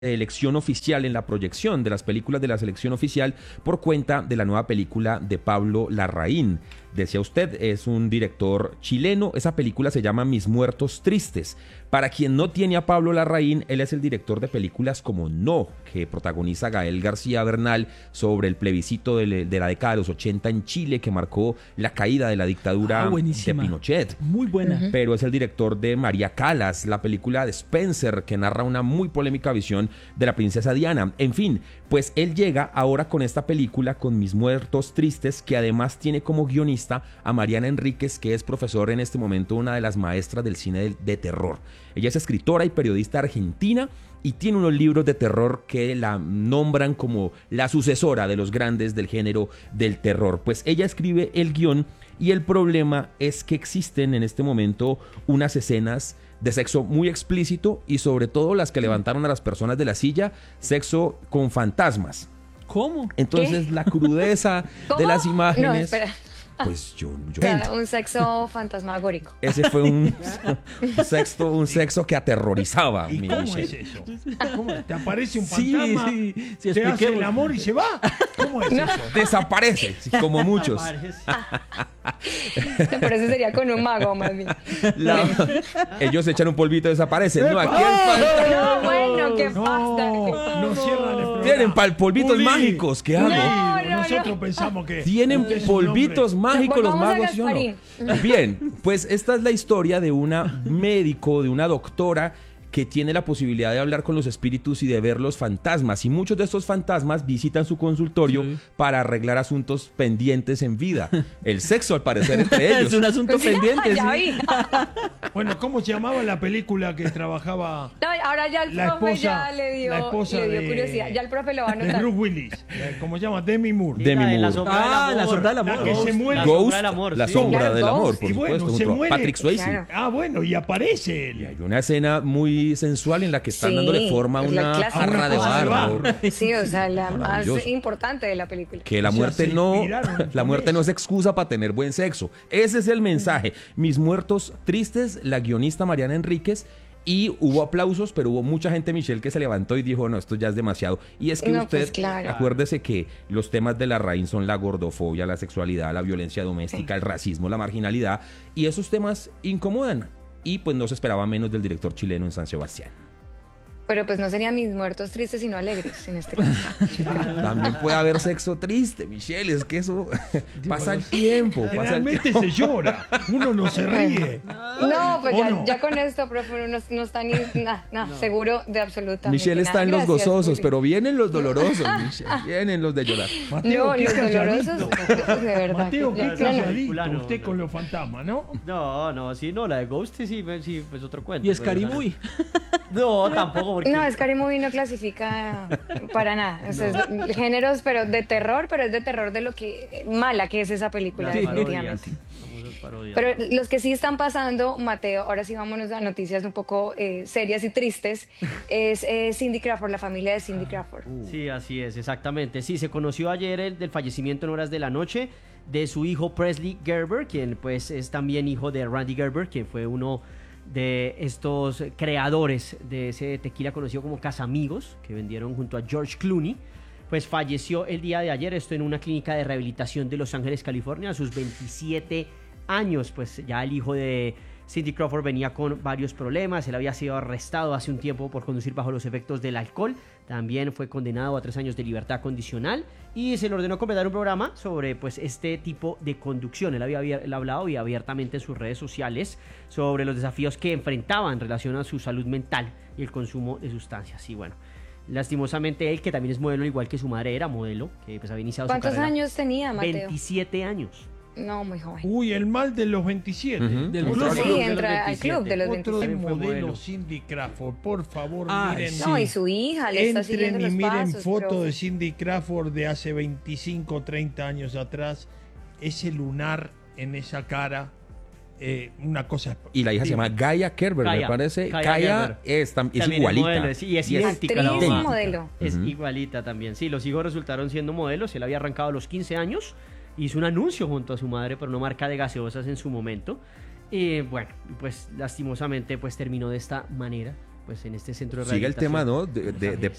elección oficial, en la proyección de las películas de la selección oficial por cuenta de la nueva película de Pablo Larraín. Decía usted, es un director chileno. Esa película se llama Mis Muertos Tristes. Para quien no tiene a Pablo Larraín, él es el director de películas como No, que protagoniza Gael García Bernal, sobre el plebiscito de la década de los 80 en Chile, que marcó la caída de la dictadura de Pinochet. Muy buena. Pero es el director de María Callas, la película de Spencer, que narra una muy polémica visión de la princesa Diana. En fin, pues él llega ahora con esta película, con Mis Muertos Tristes, que además tiene como guionista a Mariana Enríquez, que es profesora en este momento, una de las maestras del cine de terror. Ella es escritora y periodista argentina y tiene unos libros de terror que la nombran como la sucesora de los grandes del género del terror. Pues ella escribe el guión y el problema es que existen en este momento unas escenas de sexo muy explícito y sobre todo las que levantaron a las personas de la silla, sexo con fantasmas. ¿Cómo? Entonces la crudeza de las imágenes... No, espera. Pues yo Un sexo fantasmagórico. ese fue un sexo que aterrorizaba. ¿Y cómo Michelle. es eso? ¿Cómo? ¿Te aparece un fantasma? Sí, ¿Te hace el amor y se va? ¿Cómo es eso? Desaparece, como muchos. Pero eso sería con un mago, más bien. Ellos echan un polvito y desaparecen. No, aquí No, bueno, qué pasa. No cierran el programa. tienen polvitos Uli, mágicos. ¿Qué hago? No, nosotros pensamos que... Tienen usted es un polvitos hombre. mágicos los Volvamos a magos, ¿sí o no? Gasparín. Bien, pues esta es la historia de una médico, de una doctora que tiene la posibilidad de hablar con los espíritus y de ver los fantasmas. Y muchos de estos fantasmas visitan su consultorio para arreglar asuntos pendientes en vida. El sexo, al parecer, entre ellos. Es un asunto pendiente. Ya sí. vi. Bueno, ¿cómo se llamaba la película que trabajaba No, ahora ya el la profe esposa, ya le dio curiosidad. Ya el profe lo va a de anotar. Bruce Willis? ¿Cómo se llama? Demi Moore. Demi La Moore. sombra del amor. La sombra del amor. La que se muere. La Ghost, sombra del amor, la sí. sombra Claro, del amor, Ghost. por Y bueno, supuesto, se junto a muere. Patrick Swayze. Claro. Ah, bueno, y aparece Y él. hay una escena muy sensual en la que están Sí, dándole forma a es la una clásica. jarra de Una barro. Sí, o sea, la más Maravilloso. importante de la película. Que la O sea, muerte se no, inspiraron en la muerte no es excusa para tener buen sexo. Ese es el mensaje. Mis Muertos Tristes, la guionista Mariana Enríquez. Y hubo aplausos, pero hubo mucha gente, Michelle, que se levantó y dijo, no, esto ya es demasiado. Y es que No, usted, pues, claro. acuérdese que los temas de Larraín son la gordofobia, la sexualidad, la violencia doméstica, el racismo, la marginalidad. Y esos temas incomodan. Y pues no se esperaba menos del director chileno en San Sebastián. Pero pues no serían Mis Muertos Tristes, sino alegres en este caso. También puede haber sexo triste, Michelle, es que eso pasa el tiempo. Generalmente se llora, uno no se ríe. No, pues ¿O ya, no? ya con esto, profe, uno no está ni seguro de absolutamente Michelle está nada. en los Gracias, gozosos, Juli. pero vienen los dolorosos, Michelle, vienen los de llorar. Mateo, No, qué los calladito. dolorosos, de verdad. Mateo, qué No, no. calladito. No, no. Usted con los fantasmas, ¿no? No, sí, no, la de Ghost sí, pues otro cuento. Y pero, Scary o sea, Movie. No, tampoco, porque... No, Scary Movie no clasifica para nada. O sea, es géneros, pero de terror, pero es de terror de lo que mala que es esa película, Las definitivamente. parodias, famosas parodias. Pero los que sí están pasando, Mateo, ahora sí vámonos a noticias un poco serias y tristes, es Cindy Crawford, la familia de Cindy Crawford. Sí, así es, exactamente. Sí, se conoció ayer del fallecimiento en horas de la noche de su hijo Presley Gerber, quien pues es también hijo de Randy Gerber, quien fue uno de estos creadores de ese tequila conocido como Casamigos, que vendieron junto a George Clooney. Pues falleció el día de ayer, esto en una clínica de rehabilitación de Los Ángeles, California, a sus 27 años. Pues ya el hijo de Cindy Crawford venía con varios problemas. Él había sido arrestado hace un tiempo por conducir bajo los efectos del alcohol. También fue condenado a 3 años de libertad condicional y se le ordenó completar un programa sobre pues este tipo de conducción. Él había hablado y abiertamente en sus redes sociales sobre los desafíos que enfrentaba en relación a su salud mental y el consumo de sustancias. Y bueno, lastimosamente él, que también es modelo, igual que su madre era modelo, que pues había iniciado su ¿Cuántos carrera. años tenía, Mateo? 27 años. No, muy joven. Uy, el mal de los 27. Del Otro- club. Sí, de los entra al club de los Otro 27. Fue modelo modelo. Cindy Crawford, por favor, Ay, miren. sí. No, y su hija le está siguiendo Entren y los miren pasos. fotos profe. de Cindy Crawford de hace 25, 30 años atrás. Ese lunar en esa cara, una cosa. Y la hija se llama Gaia Kerber, me Gaia, parece. Gaia Gaia Gerber. es También igualita. modelo, sí, y es Y es idéntica la Actriz y mamá. modelo. Es Ujú. igualita también. Sí, los hijos resultaron siendo modelos. Él había arrancado a los 15 años. Hizo un anuncio junto a su madre por una marca de gaseosas en su momento. Y bueno, pues lastimosamente pues terminó de esta manera. pues en este centro de Sigue el tema, rehabilitación. ¿no? De